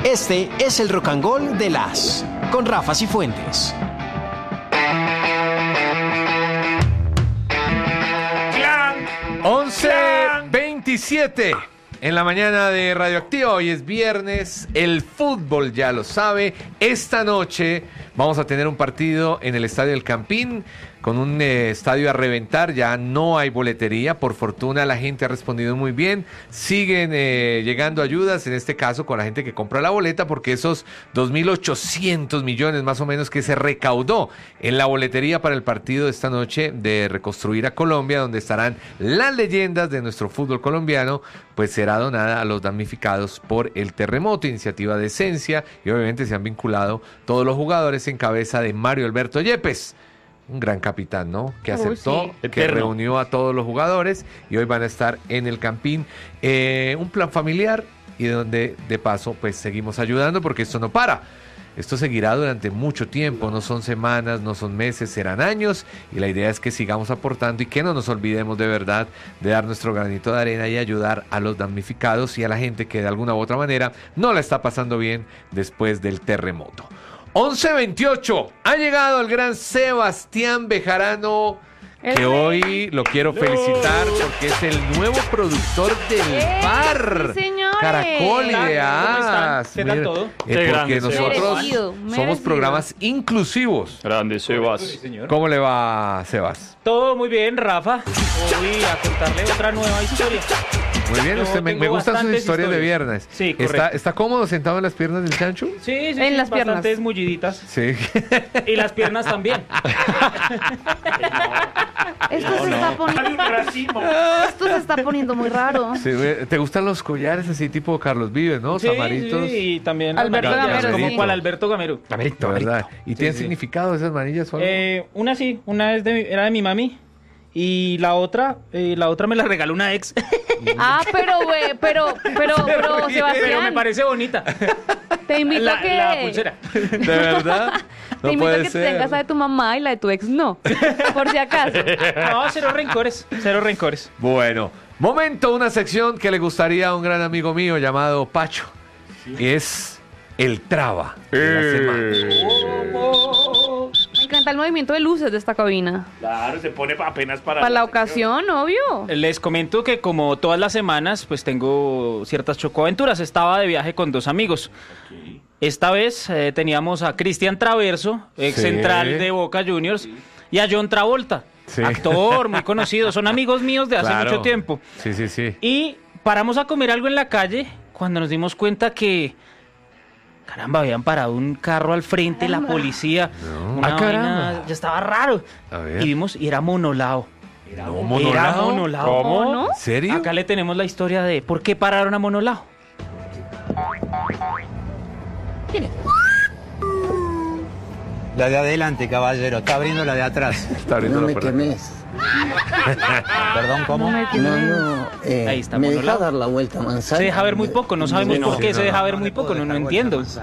Este es el Rock and Roll de las con Rafa Cifuentes. ¡Clan! 11:27 en la mañana de Radioactiva. Hoy es viernes, el fútbol ya lo sabe. Esta noche vamos a tener un partido en el Estadio El Campín, con un estadio a reventar. Ya no hay boletería, por fortuna la gente ha respondido muy bien. Siguen llegando ayudas, en este caso con la gente que compra la boleta, porque esos 2.800 millones más o menos que se recaudó en la boletería para el partido de esta noche de Reconstruir a Colombia, donde estarán las leyendas de nuestro fútbol colombiano, pues será donada a los damnificados por el terremoto, iniciativa de Esencia, y obviamente se han vinculado todos los jugadores en cabeza de Mario Alberto Yepes. Un gran capitán, ¿no? Que aceptó, sí. que reunió a todos los jugadores y hoy van a estar en el Campín. Un plan familiar y donde de paso pues seguimos ayudando, porque esto no para. Esto seguirá durante mucho tiempo, no son semanas, no son meses, serán años, y la idea es que sigamos aportando y que no nos olvidemos de verdad de dar nuestro granito de arena y ayudar a los damnificados y a la gente que de alguna u otra manera no la está pasando bien después del terremoto. 11:28, ha llegado el gran Sebastián Bejarano, que hoy lo quiero felicitar porque es el nuevo productor del bar. Sí, señores. Caracol ¿Cómo Ideas. están? ¿Qué tal todo? Porque Qué grande, nosotros Merecido. somos programas inclusivos. Grande, Sebas. ¿Cómo le va, Sebas? Todo muy bien, Rafa. Hoy a contarle otra nueva historia. Muy bien, Yo usted me tengo gustan sus bastantes historias de historias. viernes. Sí, correcto. ¿Está cómodo sentado en las piernas del chancho? Sí, En las piernas. bastantes mulliditas. Sí. Y las piernas también. Esto se está poniendo muy raro. Sí, ¿te gustan los collares así tipo Carlos Vives, no? Sí, Samaritos. sí, y también las Alberto manillas, Gamero, como sí. cual Alberto Gamero. Gamerito, ¿verdad? ¿Y tienen sí. significado esas manillas o algo? Una sí, una es era de mi mami. Y la otra me la regaló una ex. Ah, pero Sebastián, Pero me parece bonita. te invito a que La pulsera. ¿De verdad? te invito a que te tengas la de tu mamá y la de tu ex no, por si acaso. No, cero rencores, cero rencores. Bueno, momento, una sección que le gustaría a un gran amigo mío llamado Pacho. Y es el Traba de la semana. Me encanta el movimiento de luces de esta cabina. Claro, se pone apenas Para la ocasión, obvio. Les comento que como todas las semanas, pues tengo ciertas chocoaventuras. Estaba de viaje con dos amigos. Esta vez teníamos a Cristian Traverso, ex central de Boca Juniors, y a John Travolta, actor muy conocido. Son amigos míos de hace Claro. mucho tiempo. Sí, sí, sí. Y paramos a comer algo en la calle cuando nos dimos cuenta que, caramba, habían parado un carro al frente, la policía. No. Una Ah, caramba. vaina, ya estaba raro. A ver. Y vimos, y era monolao. No, Era monolao. monolao. ¿Cómo? ¿No? ¿En serio? Acá le tenemos la historia de por qué pararon a monolao. La de adelante, caballero. Está abriendo la de atrás. Está abriendo No la me puerta. quemes. Perdón, ¿cómo? No, Ahí está, ¿me monolao. deja dar la vuelta a manzana? Se deja ver muy poco, no sabemos No, por qué no, se deja no, ver muy poco, no entiendo.